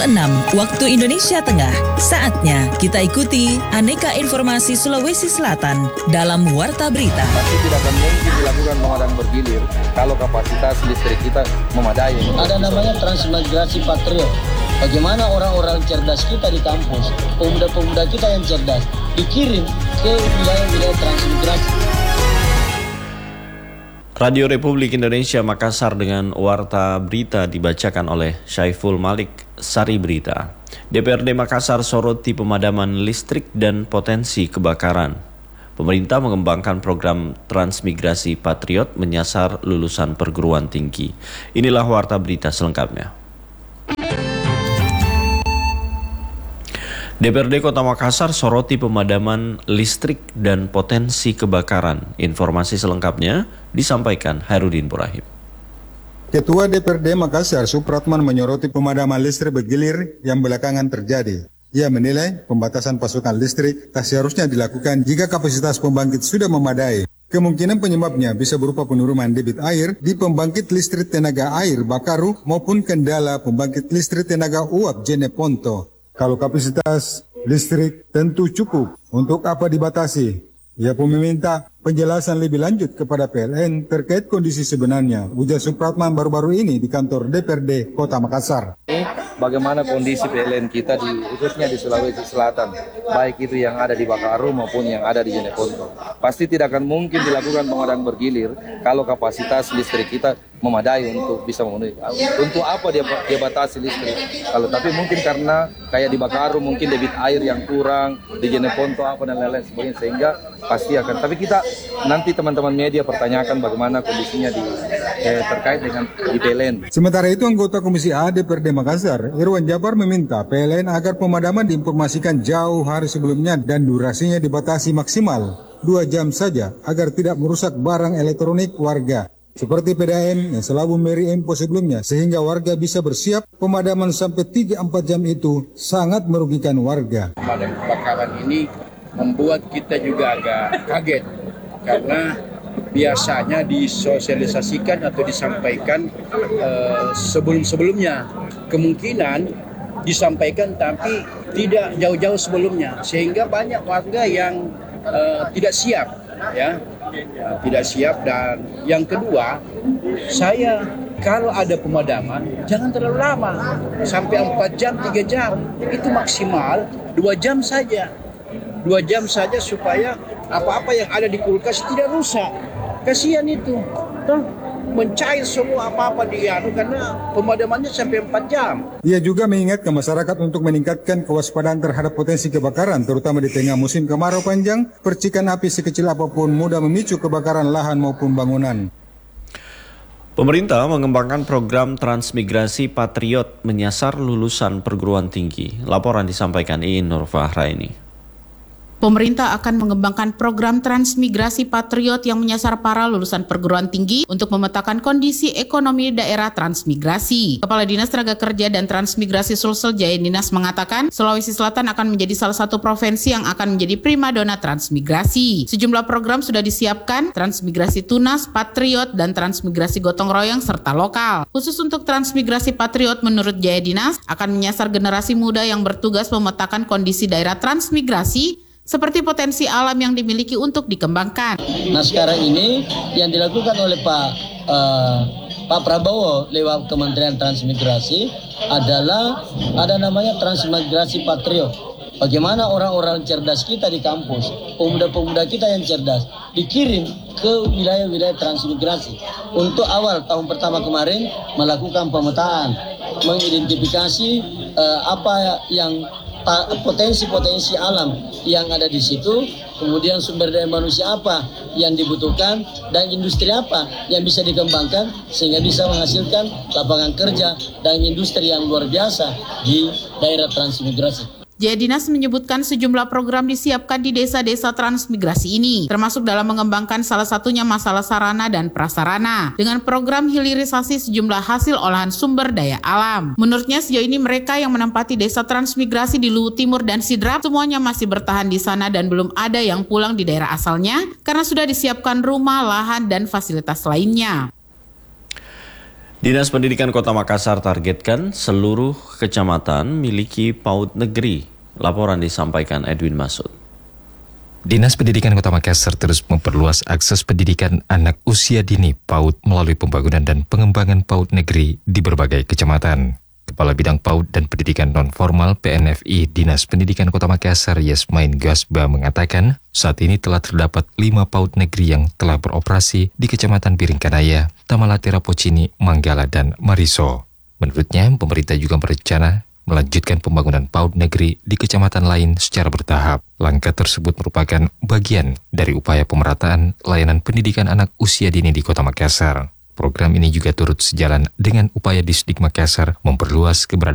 6 waktu Indonesia Tengah. Saatnya kita ikuti aneka informasi Sulawesi Selatan dalam Warta Berita. Pasti tidak akan mungkin dilakukan pengadaan bergilir kalau kapasitas listrik kita memadai. Ada namanya transmigrasi Patriot. Bagaimana orang-orang cerdas kita di kampus, pemuda-pemuda kita yang cerdas, dikirim ke wilayah-wilayah transmigrasi. Radio Republik Indonesia Makassar dengan Warta Berita dibacakan oleh Syaiful Malik, Sari Berita. DPRD Makassar soroti pemadaman listrik dan potensi kebakaran. Pemerintah mengembangkan program transmigrasi Patriot menyasar lulusan perguruan tinggi. Inilah Warta Berita selengkapnya. DPRD Kota Makassar soroti pemadaman listrik dan potensi kebakaran. Informasi selengkapnya disampaikan Hairudin Burahim. Ketua DPRD Makassar Supratman menyoroti pemadaman listrik bergilir yang belakangan terjadi. Ia menilai pembatasan pasokan listrik tak seharusnya dilakukan jika kapasitas pembangkit sudah memadai. Kemungkinan penyebabnya bisa berupa penurunan debit air di pembangkit listrik tenaga air Bakaru maupun kendala pembangkit listrik tenaga uap Jeneponto. Kalau kapasitas listrik tentu cukup, untuk apa dibatasi? Ia pun meminta penjelasan lebih lanjut kepada PLN terkait kondisi sebenarnya. Ujar Supratman baru-baru ini di kantor DPRD Kota Makassar. Bagaimana kondisi PLN kita khususnya di Sulawesi Selatan, baik itu yang ada di Bakaru maupun yang ada di Jeneponto. Pasti tidak akan mungkin dilakukan pengadaan bergilir kalau kapasitas listrik kita memadai untuk bisa memenuhi. Untuk apa dia batasi listrik? Tapi mungkin karena kayak di Bakaru mungkin debit air yang kurang, di Jeneponto apa dan lain-lain sebagainya, sehingga pasti akan. Tapi kita nanti teman-teman media pertanyakan bagaimana kondisinya terkait dengan di PLN. Sementara itu anggota Komisi A DPRD Makassar, Irwan Jabar meminta PLN agar pemadaman diinformasikan jauh hari sebelumnya dan durasinya dibatasi maksimal 2 jam saja agar tidak merusak barang elektronik warga. Seperti PDAM yang selalu memberi info sebelumnya sehingga warga bisa bersiap. Pemadaman sampai 3-4 jam itu sangat merugikan warga. Pemadam kebakaran ini membuat kita juga agak kaget karena biasanya disosialisasikan atau disampaikan sebelum-sebelumnya. Kemungkinan disampaikan tapi tidak jauh-jauh sebelumnya sehingga banyak warga yang tidak siap, ya. Tidak siap. Dan yang kedua, saya kalau ada pemadaman jangan terlalu lama, sampai 4 jam, 3 jam, itu maksimal 2 jam saja. 2 jam saja supaya apa-apa yang ada di kulkas tidak rusak. Kasihan itu, mencair semua apa-apa karena pemadamannya sampai 4 jam. Ia juga mengingatkan masyarakat untuk meningkatkan kewaspadaan terhadap potensi kebakaran, terutama di tengah musim kemarau panjang. Percikan api sekecil apapun mudah memicu kebakaran lahan maupun bangunan. Pemerintah mengembangkan program transmigrasi Patriot menyasar lulusan perguruan tinggi. Laporan disampaikan Iin Nurfahraini. Pemerintah akan mengembangkan program transmigrasi Patriot yang menyasar para lulusan perguruan tinggi untuk memetakan kondisi ekonomi daerah transmigrasi. Kepala Dinas Tenaga Kerja dan Transmigrasi Sulsel Jaya Dinas mengatakan Sulawesi Selatan akan menjadi salah satu provinsi yang akan menjadi primadona transmigrasi. Sejumlah program sudah disiapkan, transmigrasi tunas, Patriot, dan transmigrasi gotong royong serta lokal. Khusus untuk transmigrasi Patriot menurut Jaya Dinas akan menyasar generasi muda yang bertugas memetakan kondisi daerah transmigrasi seperti potensi alam yang dimiliki untuk dikembangkan. Nah sekarang ini yang dilakukan oleh Pak Prabowo lewat Kementerian Transmigrasi adalah ada namanya transmigrasi Patriot. Bagaimana orang-orang cerdas kita di kampus, pemuda-pemuda kita yang cerdas, dikirim ke wilayah-wilayah transmigrasi. Untuk awal tahun pertama kemarin melakukan pemetaan, mengidentifikasi apa yang potensi-potensi alam yang ada di situ, kemudian sumber daya manusia apa yang dibutuhkan, dan industri apa yang bisa dikembangkan sehingga bisa menghasilkan lapangan kerja dan industri yang luar biasa di daerah transmigrasi. Jaya Dinas menyebutkan sejumlah program disiapkan di desa-desa transmigrasi ini, termasuk dalam mengembangkan salah satunya masalah sarana dan prasarana, dengan program hilirisasi sejumlah hasil olahan sumber daya alam. Menurutnya sejauh ini mereka yang menempati desa transmigrasi di Luwu Timur dan Sidrap semuanya masih bertahan di sana dan belum ada yang pulang di daerah asalnya karena sudah disiapkan rumah, lahan, dan fasilitas lainnya. Dinas Pendidikan Kota Makassar targetkan seluruh kecamatan miliki PAUD negeri. Laporan disampaikan Edwin Masud. Dinas Pendidikan Kota Makassar terus memperluas akses pendidikan anak usia dini PAUD melalui pembangunan dan pengembangan PAUD negeri di berbagai kecamatan. Kepala Bidang PAUD dan Pendidikan Non-Formal PNFI Dinas Pendidikan Kota Makassar Yasmain Gasba mengatakan, saat ini telah terdapat 5 PAUD negeri yang telah beroperasi di Kecamatan Biringkanaya, Tamalatera Pocini, Manggala, dan Mariso. Menurutnya, pemerintah juga berencana melanjutkan pembangunan PAUD negeri di kecamatan lain secara bertahap. Langkah tersebut merupakan bagian dari upaya pemerataan layanan pendidikan anak usia dini di Kota Makassar. Program ini juga turut sejalan dengan upaya Disdik Makassar memperluas keberadaan